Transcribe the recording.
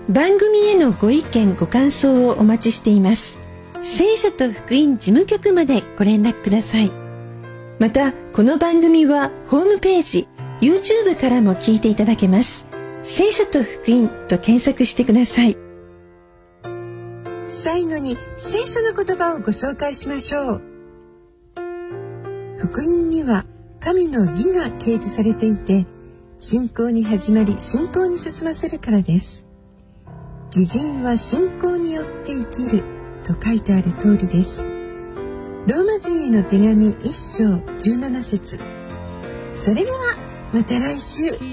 番組へのご意見ご感想をお待ちしています。聖書と福音事務局までご連絡ください。またこの番組はホームページ YouTube からも聞いていただけます。聖書と福音と検索してください。 最後に聖書の言葉をご紹介しましょう。福音には神の義が掲示されていて、信仰に始まり信仰に進ませるからです。義人は信仰によって生きると書いてある通りです。ローマ人への手紙1章17節。それではまた来週。